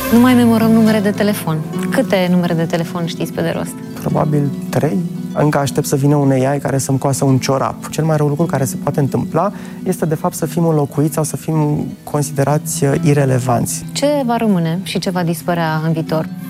Nu mai memorăm numere de telefon. Câte numere de telefon știți pe de rost? Probabil 3. Încă aștept să vină un AI care să-mi coasă un ciorap. Cel mai rău lucru care se poate întâmpla este, de fapt, să fim înlocuiți sau să fim considerați irelevanți. Ce va rămâne și ce va dispărea în viitor?